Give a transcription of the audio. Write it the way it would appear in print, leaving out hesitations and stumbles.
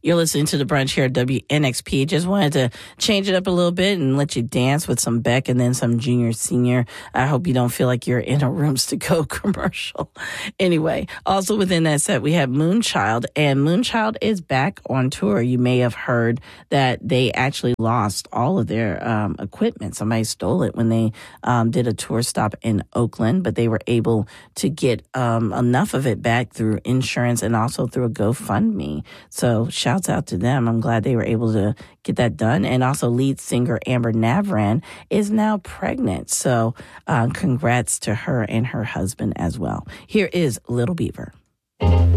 You're listening to The Brunch here at WNXP. Just wanted to change it up a little bit and let you dance with some Beck and then some Junior Senior. I hope you don't feel like you're in a Rooms to Go commercial. Anyway, also within that set, we have Moonchild, and Moonchild is back on tour. You may have heard that they actually lost all of their equipment. Somebody stole it when they did a tour stop in Oakland, but they were able to get enough of it back through insurance and also through a GoFundMe. So shouts out to them. I'm glad they were able to get that done. And also lead singer Amber Navran is now pregnant. So congrats to her and her husband as well. Here is Little Beaver.